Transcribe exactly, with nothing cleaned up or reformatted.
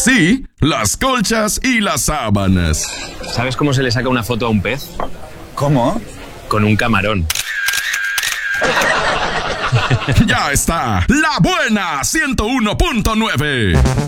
Sí, las colchas y las sábanas. ¿Sabes cómo se le saca una foto a un pez? ¿Cómo? Con un camarón. Ya está, La Buena ciento uno punto nueve.